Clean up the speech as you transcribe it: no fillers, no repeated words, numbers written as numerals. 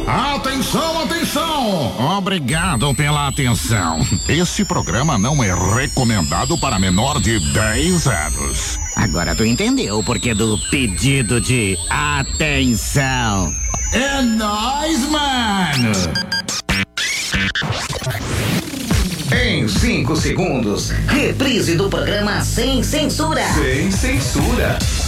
Atenção, atenção! Obrigado pela atenção. Este programa não é recomendado para menor de 10 anos. Agora tu entendeu o porquê do pedido de atenção. É nóis, mano! Em 5 segundos, reprise do programa Sem Censura. Sem censura.